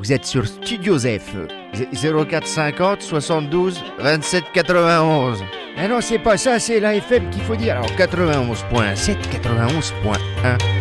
Vous êtes sur Studio Zef, 0450 72 27 91. Ah non, c'est pas ça, c'est la FM qu'il faut dire. Alors 91.7, 91.1.